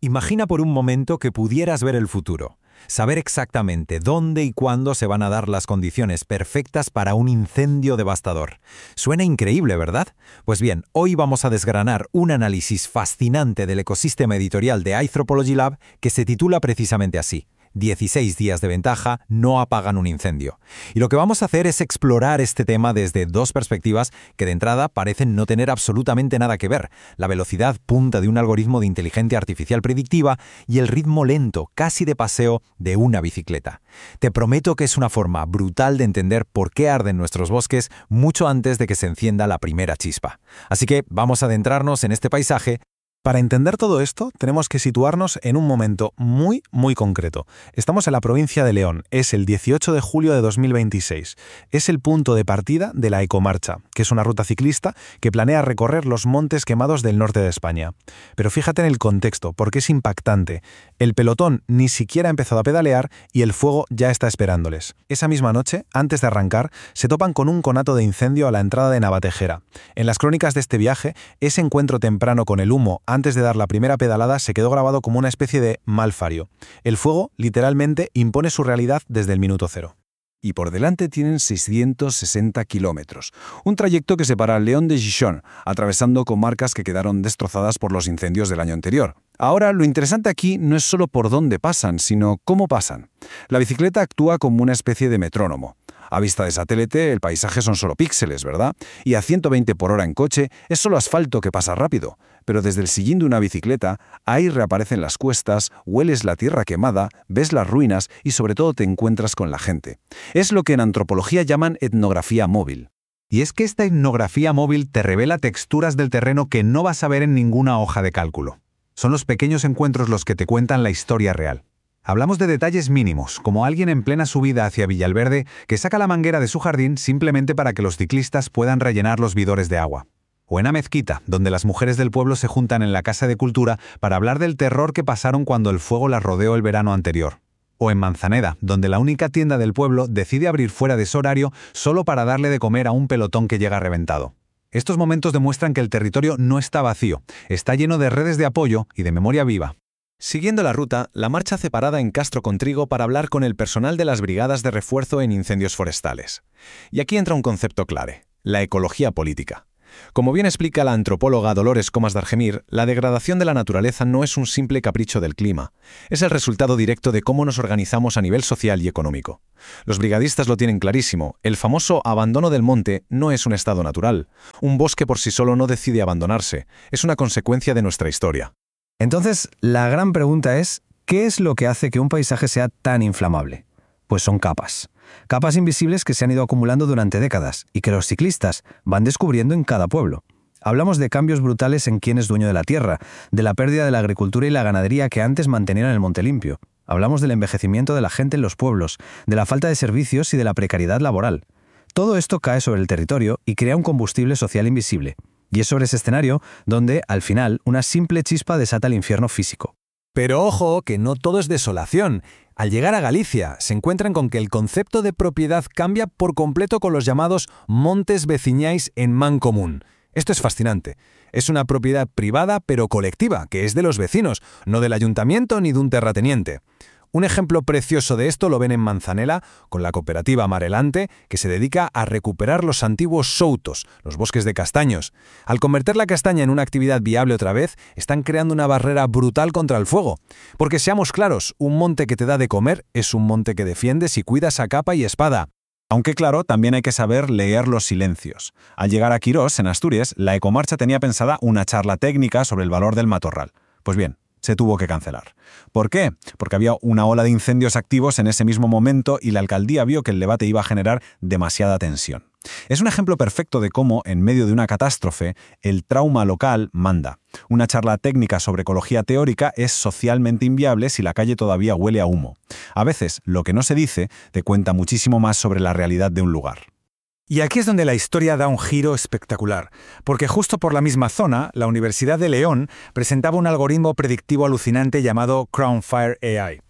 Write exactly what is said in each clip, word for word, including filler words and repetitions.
Imagina por un momento que pudieras ver el futuro, saber exactamente dónde y cuándo se van a dar las condiciones perfectas para un incendio devastador. Suena increíble, ¿verdad? Pues bien, hoy vamos a desgranar un análisis fascinante del ecosistema editorial de iAnthropology Lab que se titula precisamente así: dieciséis días de ventaja no apagan un incendio. Y lo que vamos a hacer es explorar este tema desde dos perspectivas que de entrada parecen no tener absolutamente nada que ver: la velocidad punta de un algoritmo de inteligencia artificial predictiva y el ritmo lento, casi de paseo, de una bicicleta. Te prometo que es una forma brutal de entender por qué arden nuestros bosques mucho antes de que se encienda la primera chispa. Así que vamos a adentrarnos en este paisaje. Para entender todo esto, tenemos que situarnos en un momento muy, muy concreto. Estamos en la provincia de León. Es el dieciocho de julio de dos mil veintiséis. Es el punto de partida de la Ecomarcha, que es una ruta ciclista que planea recorrer los Montes Quemados del norte de España. Pero fíjate en el contexto, porque es impactante. El pelotón ni siquiera ha empezado a pedalear y el fuego ya está esperándoles. Esa misma noche, antes de arrancar, se topan con un conato de incendio a la entrada de Navatejera. En las crónicas de este viaje, ese encuentro temprano con el humo antes de dar la primera pedalada se quedó grabado como una especie de malfario. El fuego, literalmente, impone su realidad desde el minuto cero. Y por delante tienen seiscientos sesenta kilómetros, un trayecto que separa León de Gijón, atravesando comarcas que quedaron destrozadas por los incendios del año anterior. Ahora, lo interesante aquí no es solo por dónde pasan, sino cómo pasan. La bicicleta actúa como una especie de metrónomo. A vista de satélite, el paisaje son solo píxeles, ¿verdad? Y a ciento veinte por hora en coche es solo asfalto que pasa rápido. Pero desde el sillín de una bicicleta, ahí reaparecen las cuestas, hueles la tierra quemada, ves las ruinas y sobre todo te encuentras con la gente. Es lo que en antropología llaman etnografía móvil. Y es que esta etnografía móvil te revela texturas del terreno que no vas a ver en ninguna hoja de cálculo. Son los pequeños encuentros los que te cuentan la historia real. Hablamos de detalles mínimos, como alguien en plena subida hacia Villalverde que saca la manguera de su jardín simplemente para que los ciclistas puedan rellenar los bidores de agua. O en Amezquita, donde las mujeres del pueblo se juntan en la Casa de Cultura para hablar del terror que pasaron cuando el fuego las rodeó el verano anterior. O en Manzaneda, donde la única tienda del pueblo decide abrir fuera de su horario solo para darle de comer a un pelotón que llega reventado. Estos momentos demuestran que el territorio no está vacío, está lleno de redes de apoyo y de memoria viva. Siguiendo la ruta, la marcha hace parada en Castro Contrigo para hablar con el personal de las brigadas de refuerzo en incendios forestales. Y aquí entra un concepto clave: la ecología política. Como bien explica la antropóloga Dolores Comas d'Argemir, la degradación de la naturaleza no es un simple capricho del clima, es el resultado directo de cómo nos organizamos a nivel social y económico. Los brigadistas lo tienen clarísimo: el famoso abandono del monte no es un estado natural. Un bosque por sí solo no decide abandonarse, es una consecuencia de nuestra historia. Entonces, la gran pregunta es, ¿qué es lo que hace que un paisaje sea tan inflamable? Pues son capas. Capas invisibles que se han ido acumulando durante décadas y que los ciclistas van descubriendo en cada pueblo. Hablamos de cambios brutales en quién es dueño de la tierra, de la pérdida de la agricultura y la ganadería que antes mantenían el monte limpio. Hablamos del envejecimiento de la gente en los pueblos, de la falta de servicios y de la precariedad laboral. Todo esto cae sobre el territorio y crea un combustible social invisible. Y es sobre ese escenario donde, al final, una simple chispa desata el infierno físico. Pero ojo, que no todo es desolación. Al llegar a Galicia, se encuentran con que el concepto de propiedad cambia por completo con los llamados montes veciñais en mancomún. Esto es fascinante. Es una propiedad privada pero colectiva, que es de los vecinos, no del ayuntamiento ni de un terrateniente. Un ejemplo precioso de esto lo ven en Manzanela, con la cooperativa Marelante, que se dedica a recuperar los antiguos soutos, los bosques de castaños. Al convertir la castaña en una actividad viable otra vez, están creando una barrera brutal contra el fuego. Porque seamos claros, un monte que te da de comer es un monte que defiendes y cuidas a capa y espada. Aunque claro, también hay que saber leer los silencios. Al llegar a Quirós, en Asturias, la Ecomarcha tenía pensada una charla técnica sobre el valor del matorral. Pues bien, se tuvo que cancelar. ¿Por qué? Porque había una ola de incendios activos en ese mismo momento y la alcaldía vio que el debate iba a generar demasiada tensión. Es un ejemplo perfecto de cómo, en medio de una catástrofe, el trauma local manda. Una charla técnica sobre ecología teórica es socialmente inviable si la calle todavía huele a humo. A veces, lo que no se dice te cuenta muchísimo más sobre la realidad de un lugar. Y aquí es donde la historia da un giro espectacular, porque justo por la misma zona, la Universidad de León presentaba un algoritmo predictivo alucinante llamado Crownfire A I.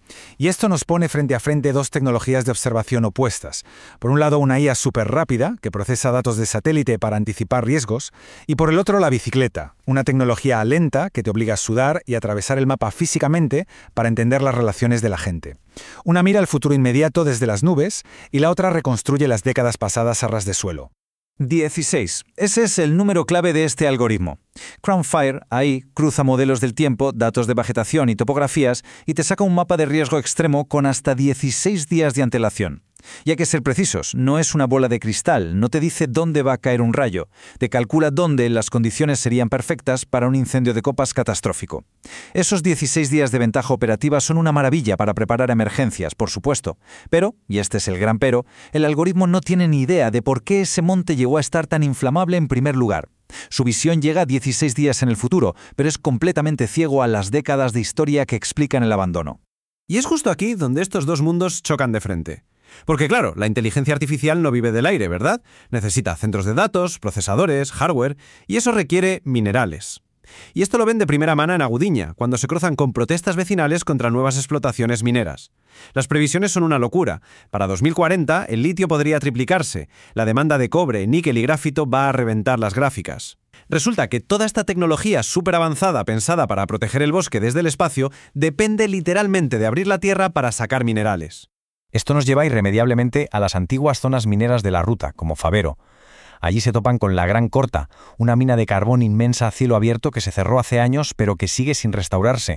Y esto nos pone frente a frente dos tecnologías de observación opuestas. Por un lado, una I A súper rápida, que procesa datos de satélite para anticipar riesgos, y por el otro, la bicicleta, una tecnología lenta que te obliga a sudar y atravesar el mapa físicamente para entender las relaciones de la gente. Una mira el futuro inmediato desde las nubes y la otra reconstruye las décadas pasadas a ras de suelo. dieciséis. Ese es el número clave de este algoritmo. Crownfire, ahí, cruza modelos del tiempo, datos de vegetación y topografías y te saca un mapa de riesgo extremo con hasta dieciséis días de antelación. Y hay que ser precisos, no es una bola de cristal, no te dice dónde va a caer un rayo, te calcula dónde las condiciones serían perfectas para un incendio de copas catastrófico. Esos dieciséis días de ventaja operativa son una maravilla para preparar emergencias, por supuesto, pero, y este es el gran pero, el algoritmo no tiene ni idea de por qué ese monte llegó a estar tan inflamable en primer lugar. Su visión llega dieciséis días en el futuro, pero es completamente ciego a las décadas de historia que explican el abandono. Y es justo aquí donde estos dos mundos chocan de frente. Porque claro, la inteligencia artificial no vive del aire, ¿verdad? Necesita centros de datos, procesadores, hardware, y eso requiere minerales. Y esto lo ven de primera mano en Agudiña, cuando se cruzan con protestas vecinales contra nuevas explotaciones mineras. Las previsiones son una locura. Para dos mil cuarenta, el litio podría triplicarse. La demanda de cobre, níquel y grafito va a reventar las gráficas. Resulta que toda esta tecnología súper avanzada pensada para proteger el bosque desde el espacio depende literalmente de abrir la tierra para sacar minerales. Esto nos lleva irremediablemente a las antiguas zonas mineras de la ruta, como Favero. Allí se topan con la Gran Corta, una mina de carbón inmensa a cielo abierto que se cerró hace años pero que sigue sin restaurarse.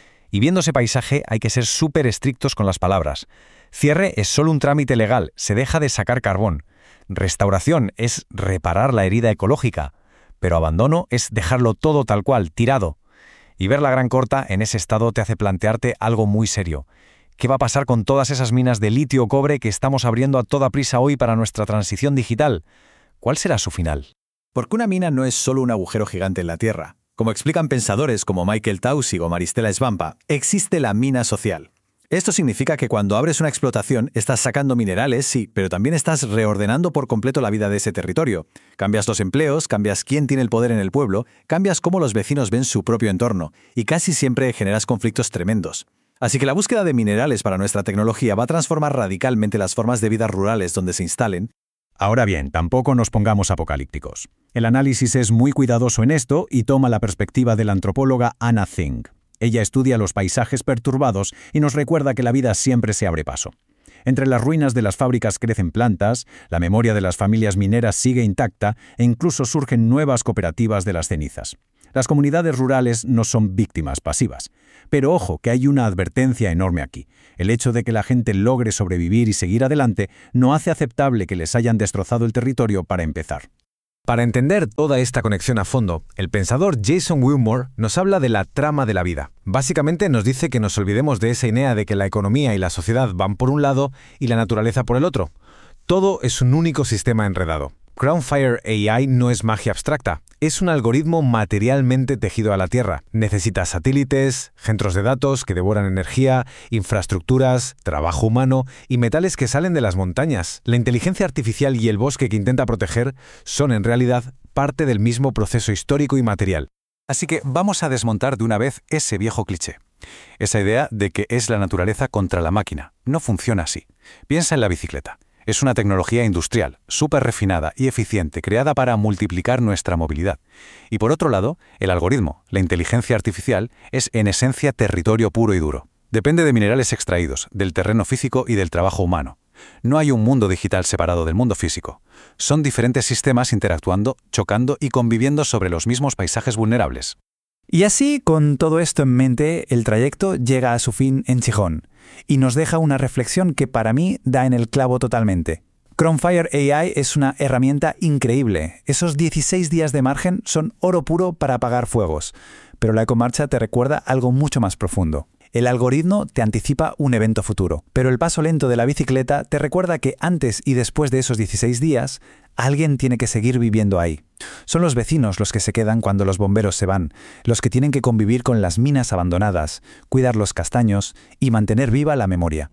Y viendo ese paisaje hay que ser súper estrictos con las palabras. Cierre es solo un trámite legal, se deja de sacar carbón. Restauración es reparar la herida ecológica. Pero abandono es dejarlo todo tal cual, tirado. Y ver la Gran Corta en ese estado te hace plantearte algo muy serio. ¿Qué va a pasar con todas esas minas de litio o cobre que estamos abriendo a toda prisa hoy para nuestra transición digital? ¿Cuál será su final? Porque una mina no es solo un agujero gigante en la Tierra. Como explican pensadores como Michael Taussig o Maristela Svampa, existe la mina social. Esto significa que cuando abres una explotación estás sacando minerales, sí, pero también estás reordenando por completo la vida de ese territorio. Cambias los empleos, cambias quién tiene el poder en el pueblo, cambias cómo los vecinos ven su propio entorno, y casi siempre generas conflictos tremendos. Así que la búsqueda de minerales para nuestra tecnología va a transformar radicalmente las formas de vida rurales donde se instalen. Ahora bien, tampoco nos pongamos apocalípticos. El análisis es muy cuidadoso en esto y toma la perspectiva de la antropóloga Anna Tsing. Ella estudia los paisajes perturbados y nos recuerda que la vida siempre se abre paso. Entre las ruinas de las fábricas crecen plantas, la memoria de las familias mineras sigue intacta e incluso surgen nuevas cooperativas de las cenizas. Las comunidades rurales no son víctimas pasivas. Pero ojo, que hay una advertencia enorme aquí. El hecho de que la gente logre sobrevivir y seguir adelante no hace aceptable que les hayan destrozado el territorio para empezar. Para entender toda esta conexión a fondo, el pensador Jason Wilmore nos habla de la trama de la vida. Básicamente nos dice que nos olvidemos de esa idea de que la economía y la sociedad van por un lado y la naturaleza por el otro. Todo es un único sistema enredado. Crownfire A I no es magia abstracta, es un algoritmo materialmente tejido a la Tierra. Necesita satélites, centros de datos que devoran energía, infraestructuras, trabajo humano y metales que salen de las montañas. La inteligencia artificial y el bosque que intenta proteger son en realidad parte del mismo proceso histórico y material. Así que vamos a desmontar de una vez ese viejo cliché. Esa idea de que es la naturaleza contra la máquina. No funciona así. Piensa en la bicicleta. Es una tecnología industrial, súper refinada y eficiente, creada para multiplicar nuestra movilidad. Y por otro lado, el algoritmo, la inteligencia artificial, es en esencia territorio puro y duro. Depende de minerales extraídos, del terreno físico y del trabajo humano. No hay un mundo digital separado del mundo físico. Son diferentes sistemas interactuando, chocando y conviviendo sobre los mismos paisajes vulnerables. Y así, con todo esto en mente, el trayecto llega a su fin en Gijón y nos deja una reflexión que para mí da en el clavo totalmente. Crownfire A I es una herramienta increíble. Esos dieciséis días de margen son oro puro para apagar fuegos, pero la ecomarcha te recuerda algo mucho más profundo. El algoritmo te anticipa un evento futuro, pero el paso lento de la bicicleta te recuerda que antes y después de esos dieciséis días, alguien tiene que seguir viviendo ahí. Son los vecinos los que se quedan cuando los bomberos se van, los que tienen que convivir con las minas abandonadas, cuidar los castaños y mantener viva la memoria.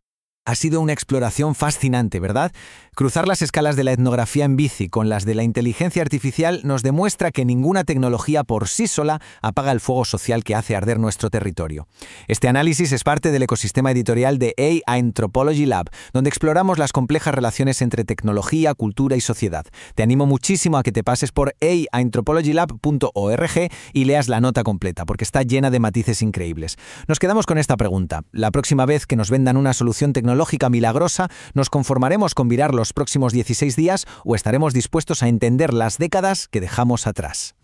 Ha sido una exploración fascinante, ¿verdad? Cruzar las escalas de la etnografía en bici con las de la inteligencia artificial nos demuestra que ninguna tecnología por sí sola apaga el fuego social que hace arder nuestro territorio. Este análisis es parte del ecosistema editorial de A I Anthropology Lab, donde exploramos las complejas relaciones entre tecnología, cultura y sociedad. Te animo muchísimo a que te pases por a i anthropology lab punto org y leas la nota completa, porque está llena de matices increíbles. Nos quedamos con esta pregunta. La próxima vez que nos vendan una solución tecnológica milagrosa, ¿nos conformaremos con virar los próximos dieciséis días o estaremos dispuestos a entender las décadas que dejamos atrás?